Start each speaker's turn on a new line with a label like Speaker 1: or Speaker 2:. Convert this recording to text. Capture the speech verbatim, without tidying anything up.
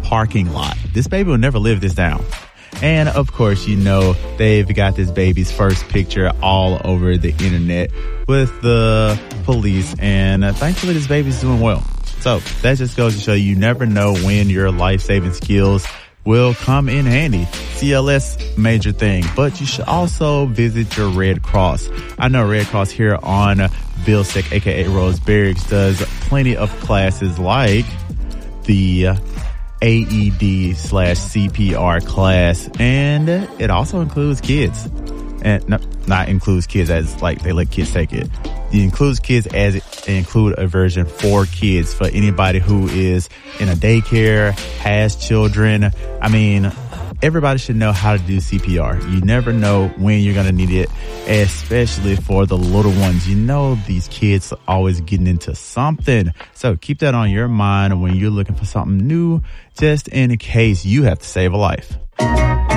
Speaker 1: parking lot. This baby will never live this down. And of course, you know, they've got this baby's first picture all over the internet with the police. And uh, thankfully, this baby's doing well. So that just goes to show you never know when your life-saving skills will come in handy. C L S, major thing. But you should also visit your Red Cross. I know Red Cross here on Vilseck, a k a. Rose Barracks, does plenty of classes like the A E D slash C P R class, and it also includes kids. And no, not includes kids as like they let kids take it. It includes kids as it include a version for kids, for anybody who is in a daycare, has children. I mean, everybody should know how to do C P R. You never know when you're going to need it, especially for the little ones. You know, these kids are always getting into something. So keep that on your mind when you're looking for something new, just in case you have to save a life.